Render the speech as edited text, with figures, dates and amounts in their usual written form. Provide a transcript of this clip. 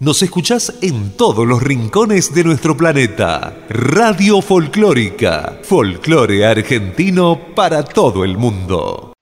Nos escuchás en todos los rincones de nuestro planeta. Radio Folclórica. Folclore argentino para todo el mundo.